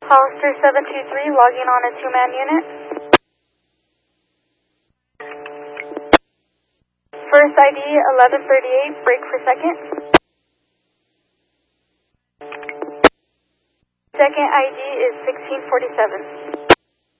Hollister 723 logging on a two-man unit. First ID 1138, break for second. Second ID is 1647.